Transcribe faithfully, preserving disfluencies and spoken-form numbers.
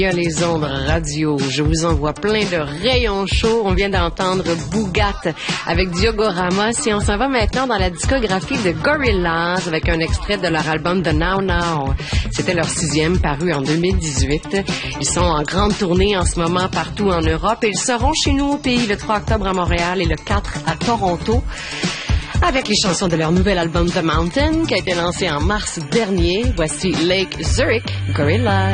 Les ondes radio, je vous envoie plein de rayons chauds. On vient d'entendre Bougat avec Diogo Ramos et on s'en va maintenant dans la discographie de Gorillaz avec un extrait de leur album The Now Now. C'était leur sixième paru en deux mille dix-huit. Ils sont en grande tournée en ce moment partout en Europe et ils seront chez nous au pays le trois octobre à Montréal et le quatre à Toronto avec les chansons de leur nouvel album The Mountain qui a été lancé en mars dernier. Voici Lake Zurich, Gorillaz.